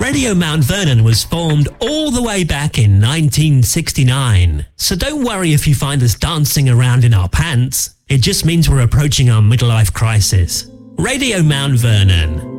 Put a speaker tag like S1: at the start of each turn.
S1: Radio Mount Vernon was formed all the way back in 1969. So don't worry if you find us dancing around in our pants. It just means we're approaching our midlife crisis. Radio Mount Vernon.